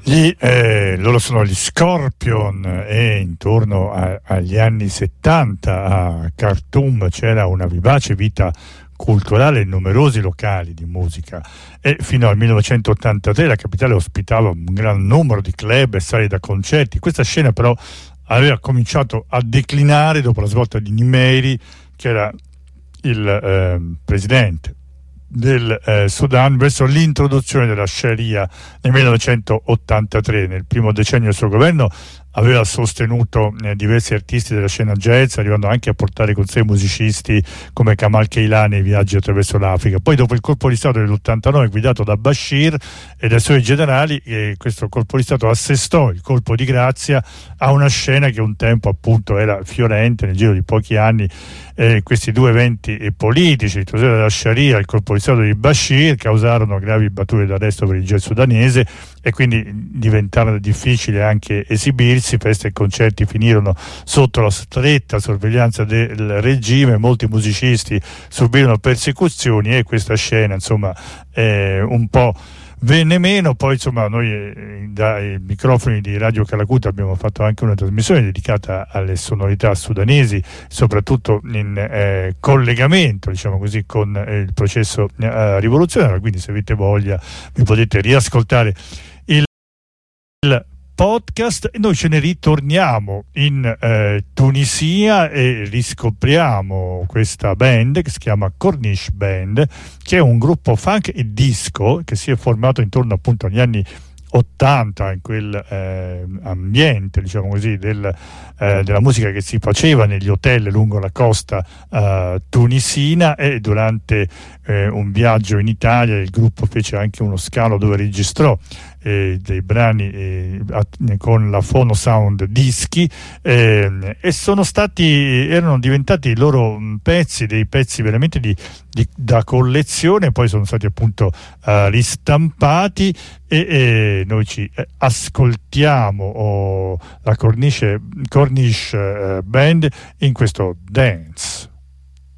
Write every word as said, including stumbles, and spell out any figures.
Gli, eh, loro sono gli Scorpion e intorno a, agli anni settanta a Khartoum c'era una vivace vita culturale in numerosi locali di musica e fino al millenovecentottantatré la capitale ospitava un gran numero di club e sale da concerti. Questa scena però aveva cominciato a declinare dopo la svolta di Nimeri, che era il eh, presidente del eh, Sudan, verso l'introduzione della Sharia nel millenovecentottantatré. Nel primo decennio del suo governo aveva sostenuto eh, diversi artisti della scena jazz, arrivando anche a portare con sé musicisti come Kamal Keilani nei viaggi attraverso l'Africa. Poi dopo il colpo di Stato dell'ottantanove guidato da Bashir e dai suoi generali, eh, questo colpo di Stato assestò il colpo di grazia a una scena che un tempo appunto era fiorente. Nel giro di pochi anni eh, questi due eventi eh, politici, l'introduzione della Sharia e il colpo di Stato di Bashir, causarono gravi battuti d'arresto per il jazz sudanese e quindi diventarono difficili anche esibirsi. Feste e concerti finirono sotto la stretta sorveglianza del regime, molti musicisti subirono persecuzioni e questa scena insomma eh, un po' venne meno. Poi insomma noi eh, dai microfoni di Radio Calacuta abbiamo fatto anche una trasmissione dedicata alle sonorità sudanesi, soprattutto in eh, collegamento diciamo così con eh, il processo eh, rivoluzionario, quindi se avete voglia vi potete riascoltare il, il podcast. E noi ce ne ritorniamo in eh, Tunisia e riscopriamo questa band che si chiama Corniche Band, che è un gruppo funk e disco che si è formato intorno appunto agli anni ottanta, in quel eh, ambiente diciamo così del, eh, della musica che si faceva negli hotel lungo la costa eh, tunisina. E durante eh, un viaggio in Italia il gruppo fece anche uno scalo dove registrò eh, dei brani eh, con la Phonosound Dischi eh, e sono stati erano diventati i loro pezzi dei pezzi veramente di, di, da collezione. Poi sono stati appunto eh, ristampati e, e noi ci eh, ascoltiamo oh, la Corniche, Corniche eh, Band in questo Dance.